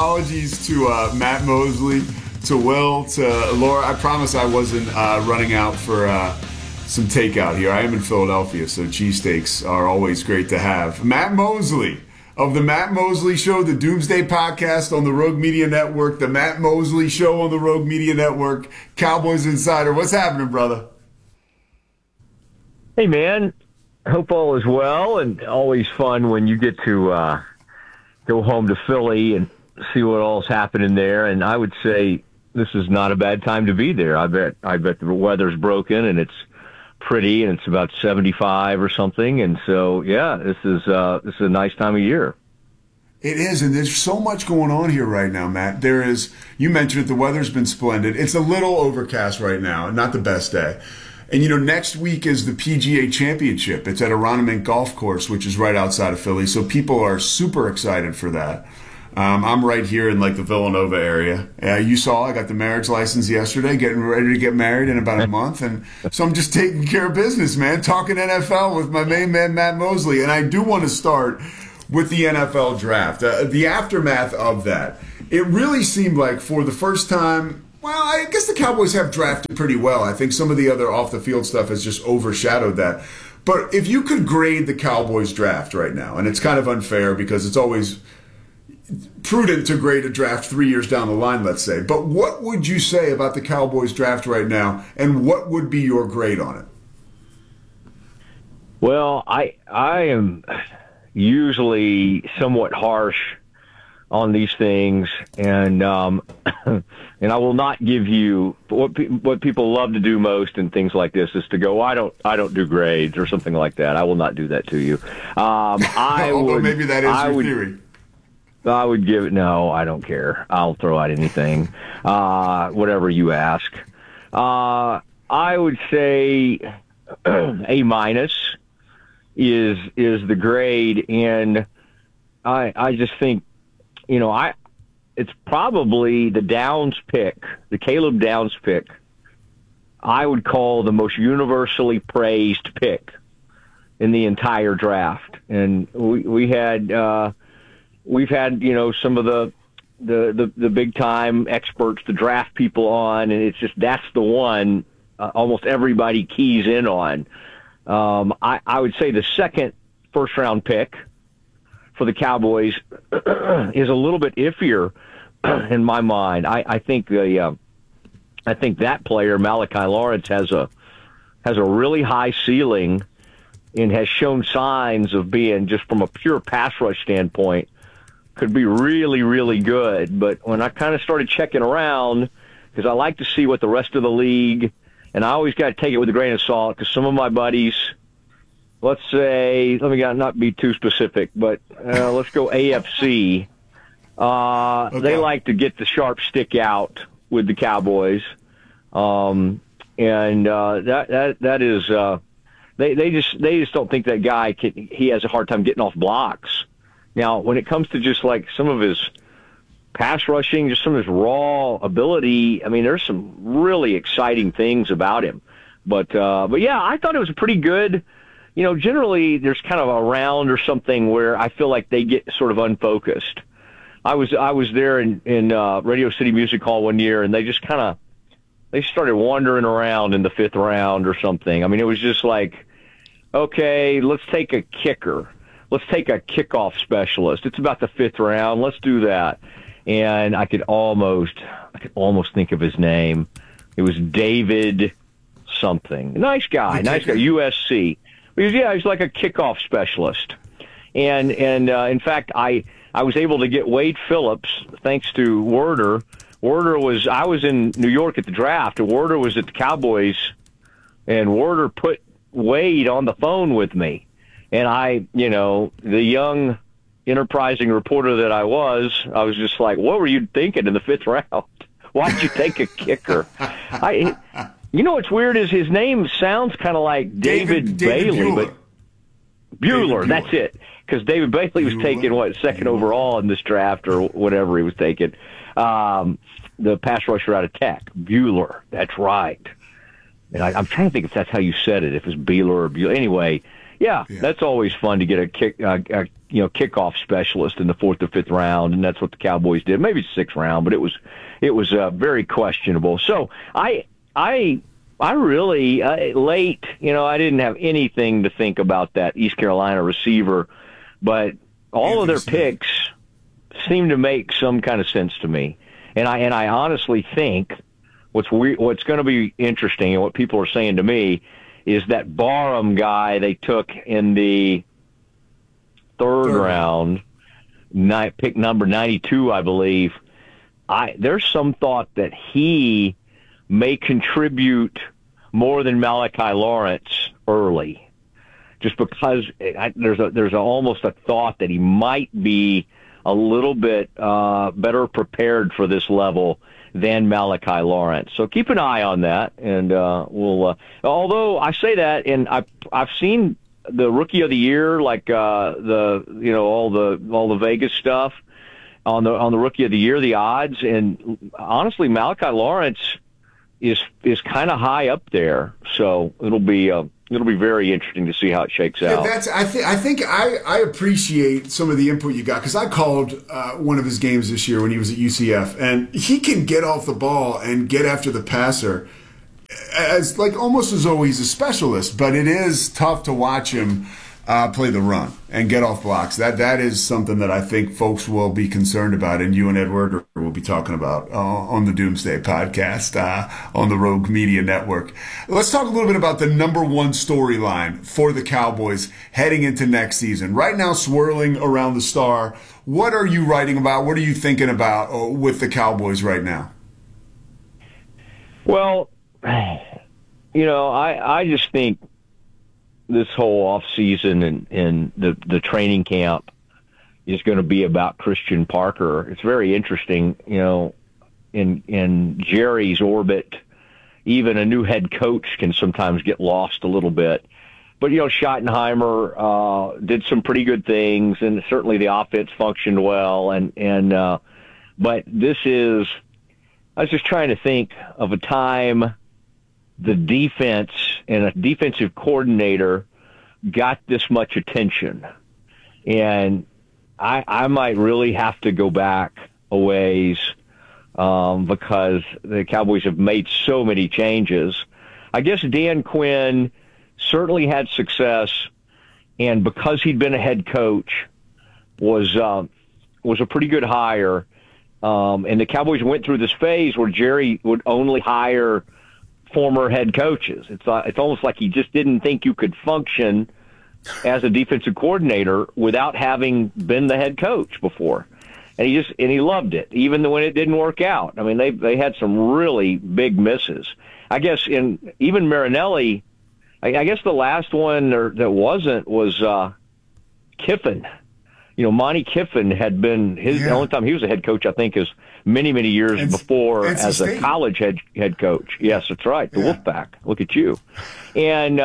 apologies to Matt Mosley, to Will, to Laura. I promise I wasn't running out for some takeout here. I am in Philadelphia, so cheesesteaks are always great to have. Matt Mosley of The Matt Mosley Show, the Doomsday Podcast on the Rogue Media Network, The Matt Mosley Show on the Rogue Media Network, Cowboys Insider. What's happening, brother? Hey, man. Hope all is well, and always fun when you get to go home to Philly and see what all's happening there. And I would say this is not a bad time to be there. I bet the weather's broken and it's pretty, and it's about 75 or something. And so, yeah, this is a nice time of year. It is, and there's so much going on here right now, Matt. There is, you mentioned it, the weather's been splendid. It's a little overcast right now, not the best day. And, next week is the PGA Championship. It's at Aronimink Golf Course, which is right outside of Philly. So people are super excited for that. I'm right here in, the Villanova area. You saw I got the marriage license yesterday, getting ready to get married in about a month. And so I'm just taking care of business, man, talking NFL with my main man, Matt Mosley. And I do want to start with the NFL draft. The aftermath of that, it really seemed like for the first time, well, I guess the Cowboys have drafted pretty well. I think some of the other off-the-field stuff has just overshadowed that. But if you could grade the Cowboys draft right now, and it's kind of unfair because it's always prudent to grade a draft 3 years down the line, let's say. But what would you say about the Cowboys draft right now, and what would be your grade on it? Well, I am usually somewhat harsh on these things, and and I will not give you what people love to do most in things like this is to go, I don't do grades or something like that. I will not do that to you. Although maybe that is your theory. I would give it. No, I don't care. I'll throw out anything, whatever you ask. I would say A minus is the grade, and I just think, it's probably the Downs pick, the Caleb Downs pick, I would call the most universally praised pick in the entire draft. And we've had some of the big time experts, the draft people on, and it's just that's the one almost everybody keys in on. I would say the second first round pick for the Cowboys is a little bit iffier in my mind. I think that player, Malachi Lawrence, has a really high ceiling and has shown signs of being, just from a pure pass rush standpoint, could be really, really good. But when I kind of started checking around, because I like to see what the rest of the league, and I always got to take it with a grain of salt, because some of my buddies, let's say, let me not be too specific, but let's go AFC. Okay. They like to get the sharp stick out with the Cowboys, and that is they just don't think that guy he has a hard time getting off blocks. Now, when it comes to just like some of his pass rushing, just some of his raw ability, I mean, there's some really exciting things about him. But yeah, I thought it was a pretty good. Generally there's kind of a round or something where I feel like they get sort of unfocused. I was there in Radio City Music Hall one year, and they started wandering around in the fifth round or something. I mean, it was just like, okay, let's take a kicker. Let's take a kickoff specialist. It's about the fifth round. Let's do that. And I could almost think of his name. It was David something. Nice guy, USC. He's like a kickoff specialist. And in fact, I was able to get Wade Phillips thanks to Werder. I was in New York at the draft, and Werder was at the Cowboys, and Werder put Wade on the phone with me. And the young, enterprising reporter that I was just like, what were you thinking in the fifth round? Why'd you take a kicker? What's weird is his name sounds kind of like David Bailey, Bueller. but Bueller, that's it. Because David Bailey was taken, second overall in this draft or whatever he was taken. The pass rusher out of Tech, Bueller, that's right. And I'm trying to think if that's how you said it, if it's Bueller or Bueller. Anyway, Yeah, that's always fun to get a kickoff specialist in the 4th or 5th round, and that's what the Cowboys did. Maybe 6th round, but it was very questionable. So I really late. I didn't have anything to think about that East Carolina receiver, but all of their picks seem to make some kind of sense to me, and I honestly think what's going to be interesting and what people are saying to me is that Barham guy they took in the third round, pick number 92, I believe. There's some thought that he may contribute more than Malachi Lawrence early, just because there's almost a thought that he might be a little bit better prepared for this level than Malachi Lawrence. So keep an eye on that, and we'll. Although I say that, and I've seen the Rookie of the Year, like all the Vegas stuff on the Rookie of the Year, the odds, and honestly, Malachi Lawrence is kind of high up there. So it'll be very interesting to see how it shakes out. I think I appreciate some of the input you got, because I called one of his games this year when he was at UCF, and he can get off the ball and get after the passer as almost as though he's a specialist. But it is tough to watch him play the run and get off blocks. That is something that I think folks will be concerned about, and you and Edward will be talking about on the Doomsday podcast on the Rogue Media Network. Let's talk a little bit about the number one storyline for the Cowboys heading into next season. Right now, swirling around the Star, what are you writing about? What are you thinking about with the Cowboys right now? Well, I just think this whole off season and the training camp is going to be about Christian Parker. It's very interesting, in Jerry's orbit, even a new head coach can sometimes get lost a little bit. But, Schottenheimer did some pretty good things, and certainly the offense functioned well. But I was just trying to think of a time the defense and a defensive coordinator got this much attention. And I might really have to go back a ways because the Cowboys have made so many changes. I guess Dan Quinn certainly had success, and because he'd been a head coach, was a pretty good hire. And the Cowboys went through this phase where Jerry would only hire former head coaches. It's almost like he just didn't think you could function as a defensive coordinator without having been the head coach before. And he loved it, even when it didn't work out. I mean, they had some really big misses. I guess even Marinelli, I guess the last one that wasn't was Kiffin. Monty Kiffin had been the only time he was a head coach, I think, is many, many years before as a college head coach. Yes, that's right. The Wolfpack. Look at you. And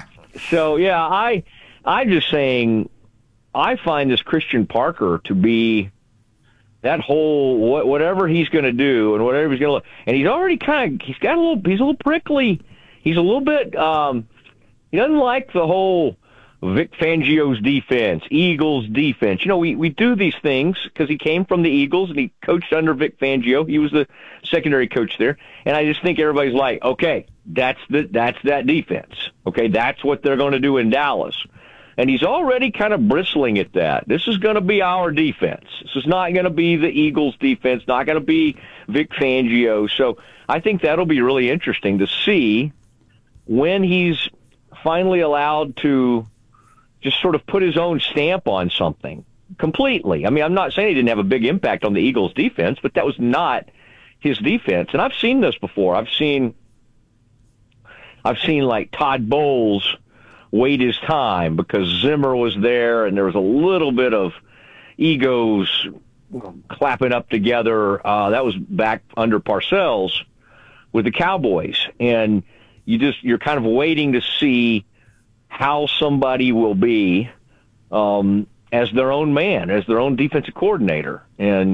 I'm just saying, I find this Christian Parker to be that whole whatever he's going to do and whatever he's going to, and he's already he's a little prickly. He's a little bit. He doesn't like the whole Vic Fangio's defense, Eagles defense. We do these things because he came from the Eagles and he coached under Vic Fangio. He was the secondary coach there. And I just think everybody's like, okay, that's that defense. Okay, that's what they're going to do in Dallas. And he's already kind of bristling at that. This is going to be our defense. This is not going to be the Eagles defense, not going to be Vic Fangio. So I think that'll be really interesting to see when he's finally allowed to just sort of put his own stamp on something completely. I mean, I'm not saying he didn't have a big impact on the Eagles defense, but that was not his defense. And I've seen this before. I've seen like Todd Bowles wait his time because Zimmer was there and there was a little bit of egos clapping up together. That was back under Parcells with the Cowboys. And you're kind of waiting to see how somebody will be as their own man, as their own defensive coordinator, and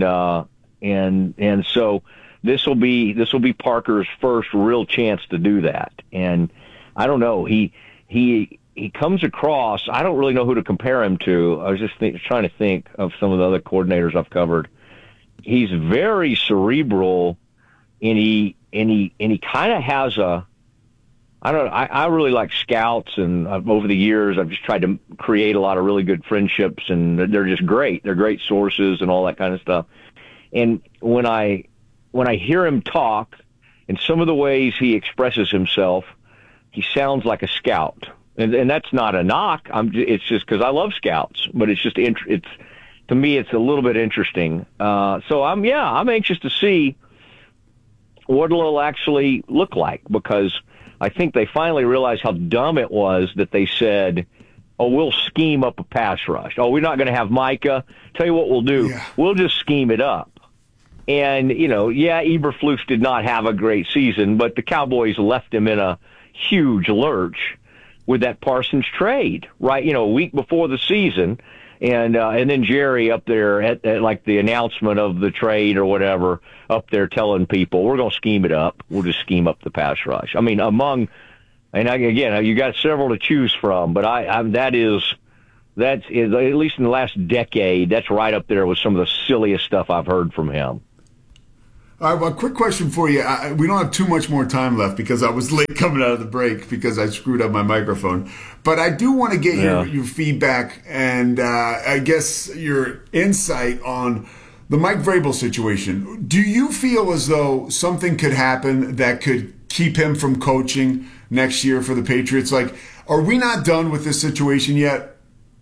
so this will be Parker's first real chance to do that. And I don't know, he he comes across. I don't really know who to compare him to. I was just trying to think of some of the other coordinators I've covered. He's very cerebral, and he kind of has a. I don't know. I really like scouts, and over the years, I've just tried to create a lot of really good friendships, and they're just great. They're great sources and all that kind of stuff. And when I hear him talk, and some of the ways he expresses himself, he sounds like a scout, and that's not a knock. It's just because I love scouts, but it's just it's to me, it's a little bit interesting. So I'm anxious to see what it'll actually look like, because I think they finally realized how dumb it was that they said, oh, we'll scheme up a pass rush. Oh, we're not going to have Micah. Tell you what we'll do. Yeah. We'll just scheme it up. And, Eberflus did not have a great season, but the Cowboys left him in a huge lurch with that Parsons trade, right? A week before the season. And then Jerry up there at like the announcement of the trade or whatever, up there telling people, we're going to scheme it up. We'll just scheme up the pass rush. I mean, again, you got several to choose from, but that's at least in the last decade, that's right up there with some of the silliest stuff I've heard from him. All right, well, quick question for you. We don't have too much more time left because I was late coming out of the break because I screwed up my microphone. But I do want to get your feedback and I guess your insight on the Mike Vrabel situation. Do you feel as though something could happen that could keep him from coaching next year for the Patriots? Like, are we not done with this situation yet?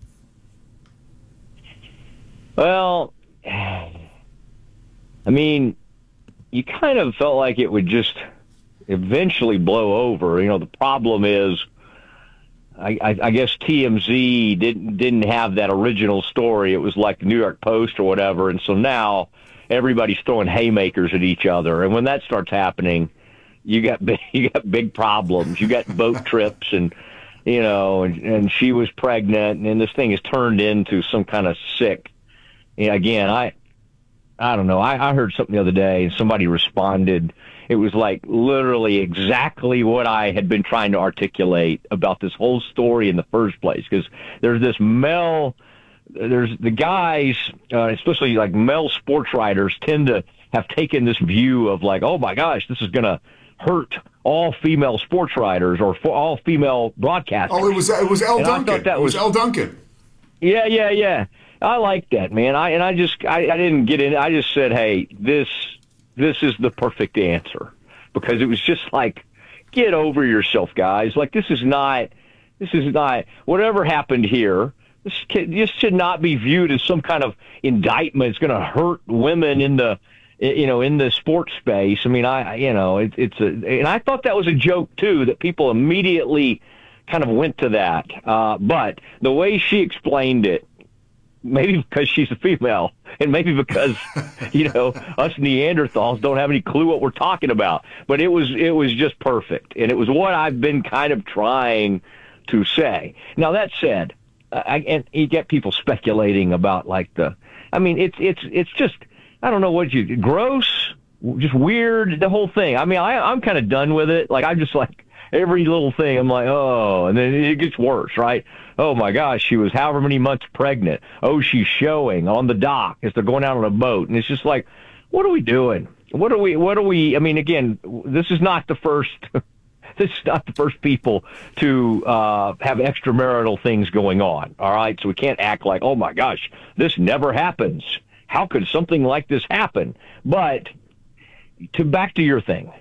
Well, I mean, you kind of felt like it would just eventually blow over. The problem is, I guess TMZ didn't have that original story. It was like the New York Post or whatever, and so now everybody's throwing haymakers at each other. And when that starts happening, you got big problems. You got boat trips, and and she was pregnant, and this thing has turned into some kind of sick. Again, I don't know. I heard something the other day, and somebody responded. It was like literally exactly what I had been trying to articulate about this whole story in the first place. Because there's the guys, especially like male sports writers, tend to have taken this view of like, oh my gosh, this is going to hurt all female sports writers or for all female broadcasters. Oh, it was Elle Duncan. It was Elle Duncan. Yeah. I like that, man. I didn't get in. I just said, hey, this is the perfect answer, because it was just like, get over yourself, guys. Like, this is not whatever happened here. This should not be viewed as some kind of indictment. It's going to hurt women in the sports space. I mean, and I thought that was a joke too, that people immediately kind of went to that. But the way she explained it, maybe because she's a female, and maybe because, us Neanderthals don't have any clue what we're talking about. But it was just perfect, and it was what I've been kind of trying to say. Now, that said, and you get people speculating about it's just, I don't know gross, just weird, the whole thing. I mean, I'm kind of done with it. Like, I'm just like, every little thing, I'm like, oh, and then it gets worse, right? Oh my gosh, she was however many months pregnant. Oh, she's showing on the dock as they're going out on a boat. And it's just like, what are we doing? What are we, I mean, again, this is not the first people to have extramarital things going on, all right? So we can't act like, oh my gosh, this never happens. How could something like this happen? But back to your thing,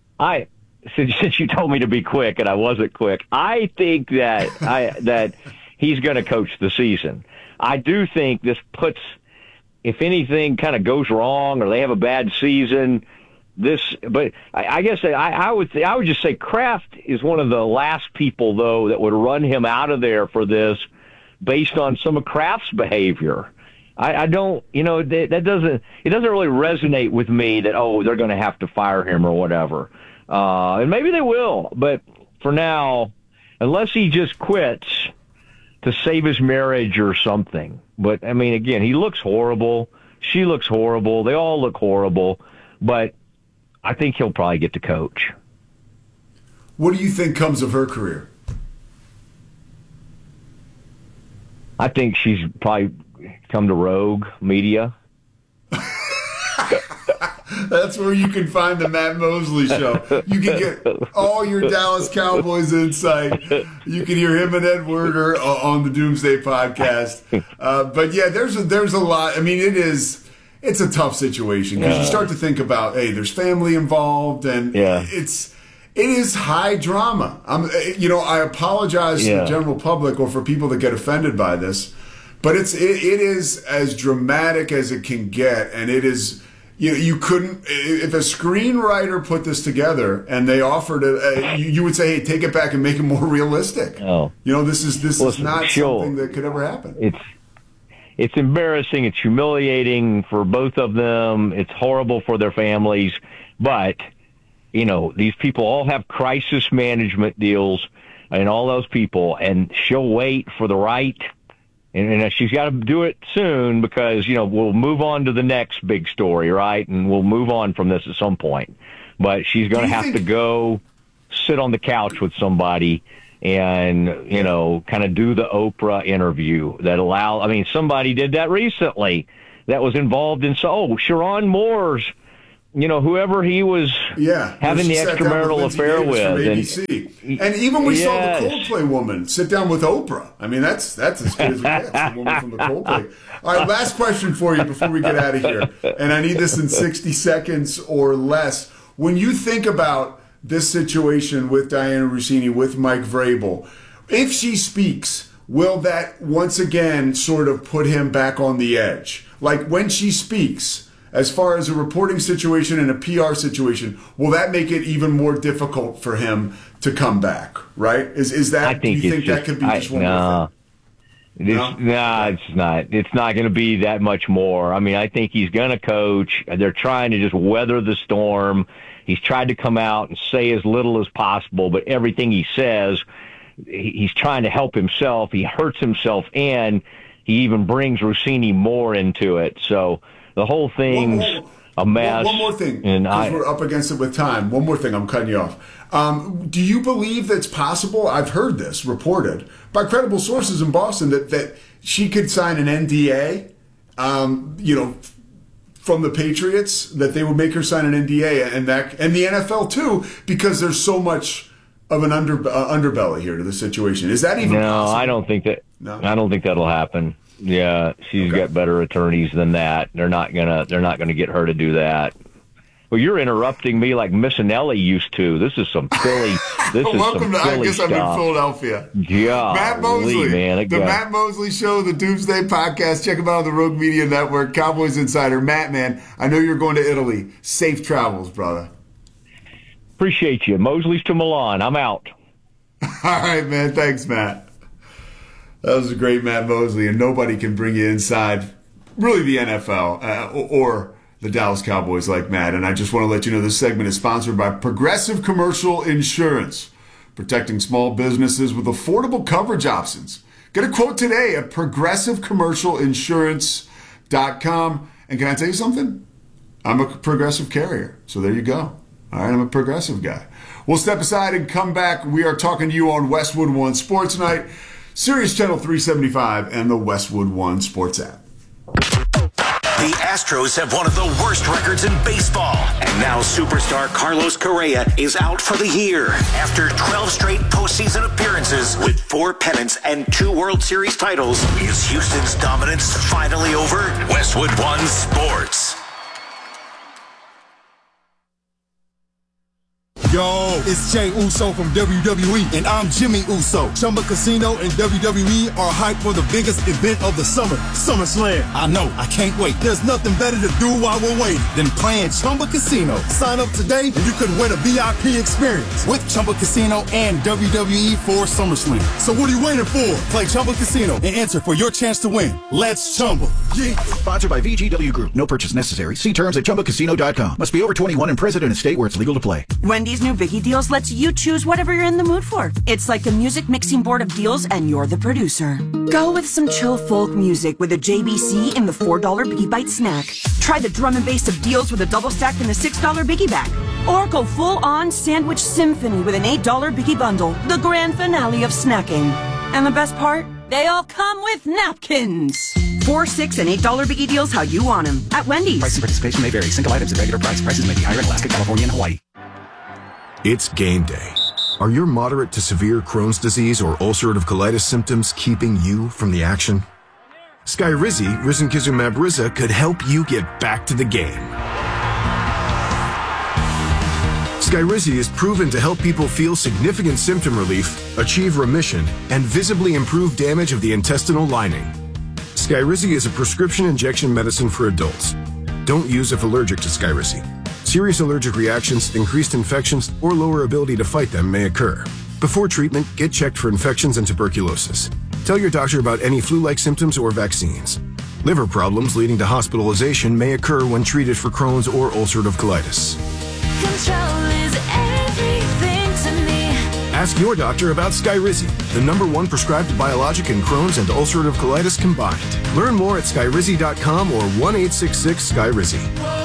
since you told me to be quick and I wasn't quick, I think that he's going to coach the season. I do think this puts, if anything kind of goes wrong or they have a bad season, but I guess I would just say Kraft is one of the last people, though, that would run him out of there for this based on some of Kraft's behavior. I don't, it doesn't really resonate with me that, oh, they're going to have to fire him or whatever. And maybe they will, but for now, unless he just quits to save his marriage or something. But, I mean, again, he looks horrible. She looks horrible. They all look horrible. But I think he'll probably get to coach. What do you think comes of her career? I think she's probably come to Rogue Media. That's where you can find the Matt Mosley Show. You can get all your Dallas Cowboys insight. You can hear him and Ed Werder on the Doomsday Podcast. But yeah, there's a lot. I mean, it's a tough situation because you start to think about, hey, there's family involved, and it is high drama. I apologize to the general public or for people that get offended by this, but it is as dramatic as it can get, and it is. You couldn't, if a screenwriter put this together and they offered it, you would say, hey, take it back and make it more realistic. Oh. This is not something that could ever happen. It's embarrassing. It's humiliating for both of them. It's horrible for their families. But, these people all have crisis management deals, and all those people, and she'll wait for the right. And she's got to do it soon because, we'll move on to the next big story, right? And we'll move on from this at some point. But she's going to have to go sit on the couch with somebody and, kind of do the Oprah interview that somebody did that recently that was involved in, Sharon Moore's, whoever he was having the extramarital affair with. And even we saw the Coldplay woman sit down with Oprah. I mean, that's as good as it gets, the woman from the Coldplay. All right, last question for you before we get out of here. And I need this in 60 seconds or less. When you think about this situation with Dianna Russini, with Mike Vrabel, if she speaks, will that once again sort of put him back on the edge? Like when she speaks, as far as a reporting situation and a PR situation, will that make it even more difficult for him to come back? Right? Is that? Do you think that could be just one more thing? It's not. It's not going to be that much more. I mean, I think he's going to coach. They're trying to just weather the storm. He's tried to come out and say as little as possible, but everything he says, he's trying to help himself. He hurts himself, and he even brings Russini more into it. So the whole thing's a mess. One more thing, because we're up against it with time. One more thing, I'm cutting you off. Do you believe that's possible? I've heard this reported by credible sources in Boston that she could sign an NDA, from the Patriots, that they would make her sign an NDA, and the NFL too, because there's so much of an underbelly here to the situation. Is that even possible? I don't think that. No? I don't think that'll happen. Yeah, she's got better attorneys than that. They're not gonna get her to do that. Well, you're interrupting me like Miss Anelli used to. This is some Philly. Welcome to I Guess stuff. I'm in Philadelphia. Yeah, Matt Mosley, man, the Matt Mosley Show, the Doomsday Podcast. Check him out on the Rogue Media Network. Cowboys Insider. Matt, man, I know you're going to Italy. Safe travels, brother. Appreciate you. Mosley's to Milan. I'm out. All right, man. Thanks, Matt. That was a great Matt Mosley, and nobody can bring you inside, really, the NFL or the Dallas Cowboys like Matt. And I just want to let you know this segment is sponsored by Progressive Commercial Insurance, protecting small businesses with affordable coverage options. Get a quote today at progressivecommercialinsurance.com. And can I tell you something? I'm a Progressive carrier, so there you go. All right, I'm a Progressive guy. We'll step aside and come back. We are talking to you on Westwood One Sports Night, Sirius Channel 375, and the Westwood One Sports app. The Astros have one of the worst records in baseball. And now superstar Carlos Correa is out for the year after 12 straight postseason appearances with 4 pennants and 2 World Series titles. Is Houston's dominance finally over? Westwood One Sports. Yo, it's Jey Uso from WWE, and I'm Jimmy Uso. Chumba Casino and WWE are hyped for the biggest event of the summer, SummerSlam. I know, I can't wait. There's nothing better to do while we're waiting than playing Chumba Casino. Sign up today and you could win a VIP experience with Chumba Casino and WWE for SummerSlam. So what are you waiting for? Play Chumba Casino and enter for your chance to win. Let's Chumba. Yeah. Sponsored by VGW Group. No purchase necessary. See terms at ChumbaCasino.com. Must be over 21 and present in a state where it's legal to play. Wendy's new Biggie Deals lets you choose whatever you're in the mood for. It's like a music mixing board of deals, and you're the producer. Go with some chill folk music with a JBC in the $4 Biggie Bite snack. Try the drum and bass of deals with a double stack in the $6 Biggie Bag. Or go full-on sandwich symphony with an $8 Biggie Bundle, the grand finale of snacking. And the best part? They all come with napkins. $4, $6, and $8 biggie deals how you want them at Wendy's. Price and participation may vary. Single items at regular price. Prices may be higher in Alaska, California, and Hawaii. It's game day. Are your moderate to severe Crohn's disease or ulcerative colitis symptoms keeping you from the action? Skyrizi, risankizumab Riza, could help you get back to the game. Skyrizi is proven to help people feel significant symptom relief, achieve remission, and visibly improve damage of the intestinal lining. Skyrizi is a prescription injection medicine for adults. Don't use if allergic to Skyrizi. Serious allergic reactions, increased infections, or lower ability to fight them may occur. Before treatment, get checked for infections and tuberculosis. Tell your doctor about any flu-like symptoms or vaccines. Liver problems leading to hospitalization may occur when treated for Crohn's or ulcerative colitis. Control is everything to me. Ask your doctor about Skyrizi, the #1 prescribed biologic in Crohn's and ulcerative colitis combined. Learn more at skyrizi.com or 1-866-SKYRIZI.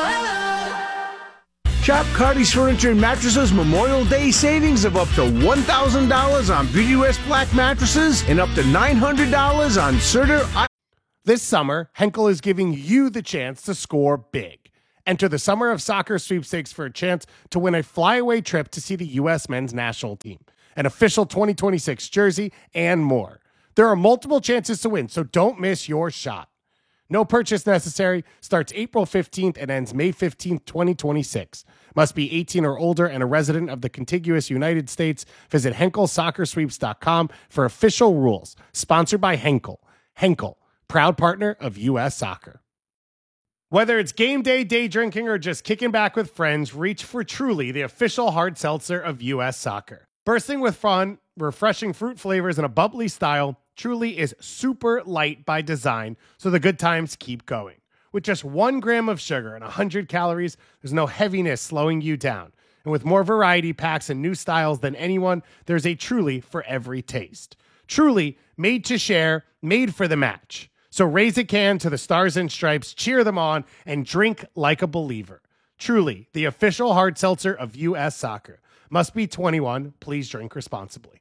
Shop Cardi's Furniture and Mattresses Memorial Day savings of up to $1,000 on Beautyrest Black mattresses and up to $900 on Serta. This summer, Henkel is giving you the chance to score big. Enter the Summer of Soccer sweepstakes for a chance to win a flyaway trip to see the U.S. men's national team, an official 2026 jersey, and more. There are multiple chances to win, so don't miss your shot. No purchase necessary. Starts April 15th and ends May 15th, 2026. Must be 18 or older and a resident of the contiguous United States. Visit HenkelSoccerSweeps.com for official rules. Sponsored by Henkel. Henkel, proud partner of U.S. Soccer. Whether it's game day, day drinking, or just kicking back with friends, reach for Truly, the official hard seltzer of U.S. Soccer. Bursting with fun, refreshing fruit flavors, and a bubbly style, Truly is super light by design, so the good times keep going. With just 1 gram of sugar and 100 calories, there's no heaviness slowing you down. And with more variety packs and new styles than anyone, there's a Truly for every taste. Truly, made to share, made for the match. So raise a can to the Stars and Stripes, cheer them on, and drink like a believer. Truly, the official hard seltzer of U.S. Soccer. Must be 21. Please drink responsibly.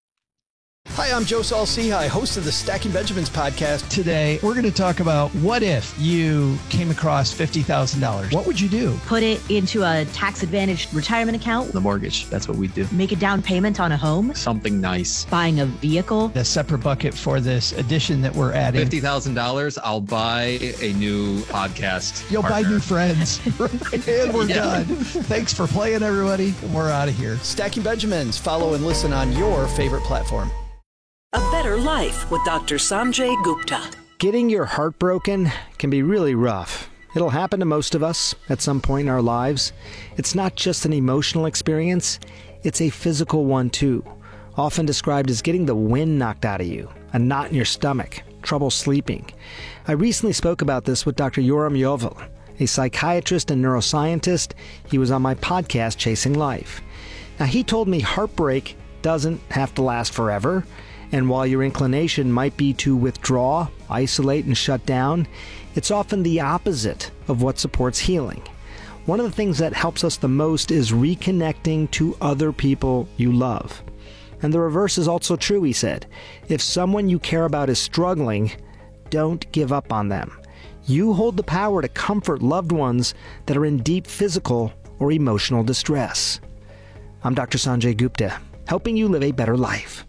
Hi, I'm Joe Saul-Sehy, host of the Stacking Benjamins podcast. Today, we're going to talk about what if you came across $50,000? What would you do? Put it into a tax-advantaged retirement account. The mortgage, that's what we do. Make a down payment on a home. Something nice. Buying a vehicle. A separate bucket for this addition that we're adding. $50,000, I'll buy a new podcast. You'll partner. buy new friends. And we're done. Thanks for playing, everybody. We're out of here. Stacking Benjamins. Follow and listen on your favorite platform. A Better Life with Dr. Sanjay Gupta. Getting your heart broken can be really rough. It'll happen to most of us at some point in our lives. It's not just an emotional experience, it's a physical one too. Often described as getting the wind knocked out of you, a knot in your stomach, trouble sleeping. I recently spoke about this with Dr. Yoram Yovel, a psychiatrist and neuroscientist. He was on my podcast, Chasing Life. Now, he told me heartbreak doesn't have to last forever. And while your inclination might be to withdraw, isolate, and shut down, it's often the opposite of what supports healing. One of the things that helps us the most is reconnecting to other people you love. And the reverse is also true, he said. If someone you care about is struggling, don't give up on them. You hold the power to comfort loved ones that are in deep physical or emotional distress. I'm Dr. Sanjay Gupta, helping you live a better life.